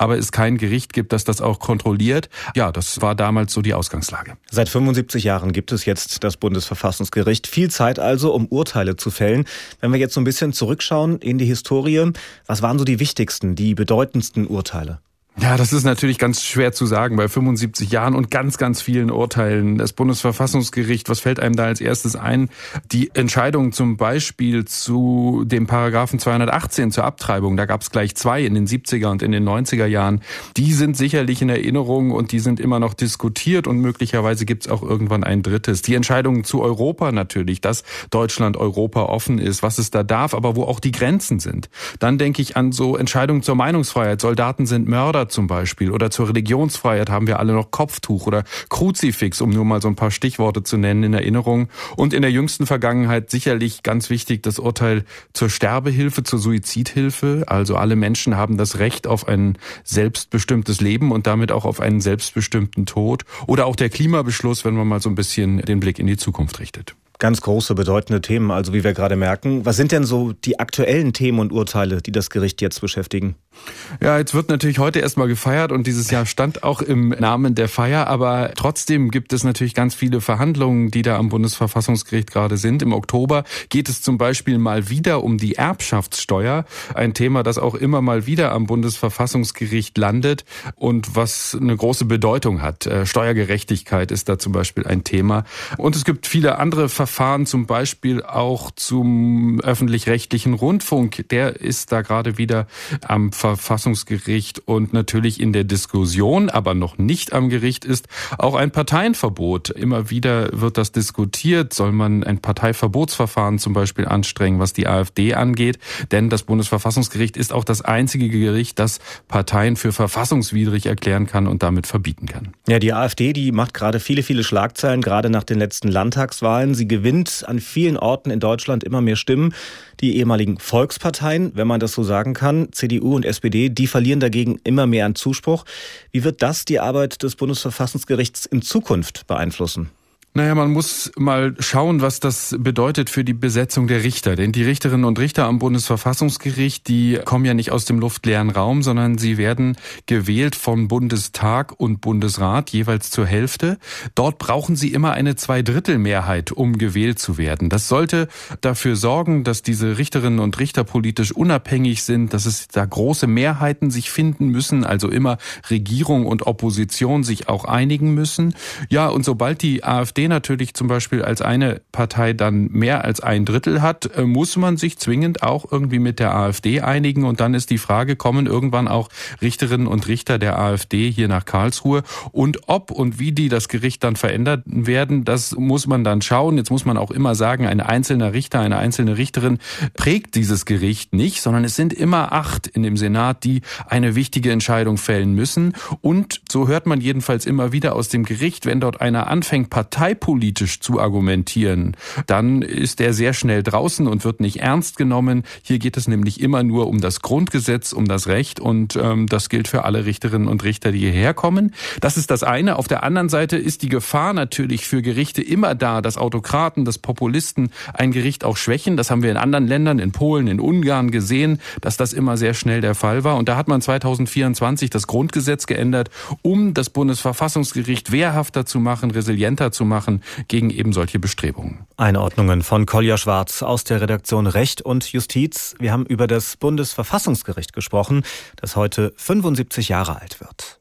aber es kein Gericht gibt, das das auch kontrolliert. Ja, das war damals so die Ausgangslage. Seit 75 Jahren gibt es jetzt das Bundesverfassungsgericht. Viel Zeit also, um Urteile zu fällen. Wenn wir jetzt so ein bisschen zurückschauen in die Historie, was waren so die wichtigsten, die bedeutendsten Urteile? Ja, das ist natürlich ganz schwer zu sagen bei 75 Jahren und ganz, ganz vielen Urteilen. Das Bundesverfassungsgericht, was fällt einem da als erstes ein? Die Entscheidung zum Beispiel zu dem Paragraphen 218 zur Abtreibung, da gab es gleich 2 in den 70er und in den 90er Jahren. Die sind sicherlich in Erinnerung und die sind immer noch diskutiert und möglicherweise gibt es auch irgendwann ein drittes. Die Entscheidung zu Europa natürlich, dass Deutschland Europa offen ist, was es da darf, aber wo auch die Grenzen sind. Dann denke ich an so Entscheidungen zur Meinungsfreiheit. Soldaten sind Mörder zum Beispiel. Oder zur Religionsfreiheit haben wir alle noch Kopftuch oder Kruzifix, um nur mal so ein paar Stichworte zu nennen, in Erinnerung. Und in der jüngsten Vergangenheit sicherlich ganz wichtig das Urteil zur Sterbehilfe, zur Suizidhilfe. Also alle Menschen haben das Recht auf ein selbstbestimmtes Leben und damit auch auf einen selbstbestimmten Tod. Oder auch der Klimabeschluss, wenn man mal so ein bisschen den Blick in die Zukunft richtet. Ganz große, bedeutende Themen, also wie wir gerade merken. Was sind denn so die aktuellen Themen und Urteile, die das Gericht jetzt beschäftigen? Ja, jetzt wird natürlich heute erstmal gefeiert und dieses Jahr stand auch im Namen der Feier, aber trotzdem gibt es natürlich ganz viele Verhandlungen, die da am Bundesverfassungsgericht gerade sind. Im Oktober geht es zum Beispiel mal wieder um die Erbschaftssteuer, ein Thema, das auch immer mal wieder am Bundesverfassungsgericht landet und was eine große Bedeutung hat. Steuergerechtigkeit ist da zum Beispiel ein Thema. Und es gibt viele andere Verfahren, zum Beispiel auch zum öffentlich-rechtlichen Rundfunk. Der ist da gerade wieder am Verfassungsgericht und natürlich in der Diskussion, aber noch nicht am Gericht ist auch ein Parteienverbot. Immer wieder wird das diskutiert. Soll man ein Parteiverbotsverfahren zum Beispiel anstrengen, was die AfD angeht? Denn das Bundesverfassungsgericht ist auch das einzige Gericht, das Parteien für verfassungswidrig erklären kann und damit verbieten kann. Ja, die AfD, die macht gerade viele Schlagzeilen, gerade nach den letzten Landtagswahlen. Sie gewinnt an vielen Orten in Deutschland immer mehr Stimmen. Die ehemaligen Volksparteien, wenn man das so sagen kann, CDU und SPD, die verlieren dagegen immer mehr an Zuspruch. Wie wird das die Arbeit des Bundesverfassungsgerichts in Zukunft beeinflussen? Naja, man muss mal schauen, was das bedeutet für die Besetzung der Richter. Denn die Richterinnen und Richter am Bundesverfassungsgericht, die kommen ja nicht aus dem luftleeren Raum, sondern sie werden gewählt vom Bundestag und Bundesrat, jeweils zur Hälfte. Dort brauchen sie immer eine Zweidrittelmehrheit, um gewählt zu werden. Das sollte dafür sorgen, dass diese Richterinnen und Richter politisch unabhängig sind, dass es da große Mehrheiten sich finden müssen, also immer Regierung und Opposition sich auch einigen müssen. Ja, und sobald die AfD natürlich zum Beispiel als eine Partei dann mehr als 1/3 hat, muss man sich zwingend auch irgendwie mit der AfD einigen. Und dann ist die Frage, kommen irgendwann auch Richterinnen und Richter der AfD hier nach Karlsruhe? Und ob und wie die das Gericht dann verändern werden, das muss man dann schauen. Jetzt muss man auch immer sagen, ein einzelner Richter, eine einzelne Richterin prägt dieses Gericht nicht, sondern es sind immer 8 in dem Senat, die eine wichtige Entscheidung fällen müssen. Und so hört man jedenfalls immer wieder aus dem Gericht, wenn dort einer anfängt, parteipolitisch zu argumentieren, dann ist er sehr schnell draußen und wird nicht ernst genommen. Hier geht es nämlich immer nur um das Grundgesetz, um das Recht und das gilt für alle Richterinnen und Richter, die hierher kommen. Das ist das eine. Auf der anderen Seite ist die Gefahr natürlich für Gerichte immer da, dass Autokraten, dass Populisten ein Gericht auch schwächen. Das haben wir in anderen Ländern, in Polen, in Ungarn gesehen, dass das immer sehr schnell der Fall war. Und da hat man 2024 das Grundgesetz geändert, um das Bundesverfassungsgericht wehrhafter zu machen, resilienter zu machen gegen eben solche Bestrebungen. Einordnungen von Kolja Schwarz aus der Redaktion Recht und Justiz. Wir haben über das Bundesverfassungsgericht gesprochen, das heute 75 Jahre alt wird.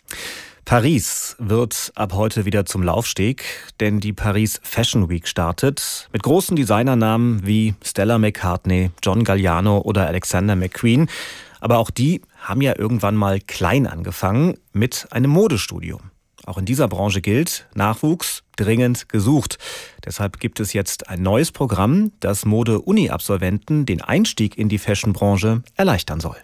Paris wird ab heute wieder zum Laufsteg, denn die Paris Fashion Week startet mit großen Designernamen wie Stella McCartney, John Galliano oder Alexander McQueen. Aber auch die haben ja irgendwann mal klein angefangen mit einem Modestudio. Auch in dieser Branche gilt, Nachwuchs dringend gesucht. Deshalb gibt es jetzt ein neues Programm, das Mode-Uni-Absolventen den Einstieg in die Fashion-Branche erleichtern soll.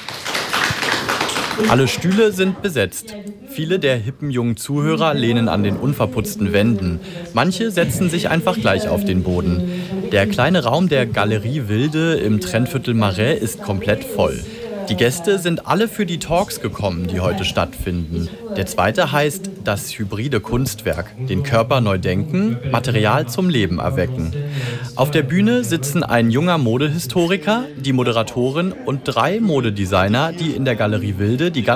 Alle Stühle sind besetzt. Viele der hippen jungen Zuhörer lehnen an den unverputzten Wänden. Manche setzen sich einfach gleich auf den Boden. Der kleine Raum der Galerie Wilde im Trendviertel Marais ist komplett voll. Die Gäste sind alle für die Talks gekommen, die heute stattfinden. Der zweite heißt das hybride Kunstwerk. Den Körper neu denken, Material zum Leben erwecken. Auf der Bühne sitzen ein junger Modehistoriker, die Moderatorin und 3 Modedesigner, die in der Galerie Wilde die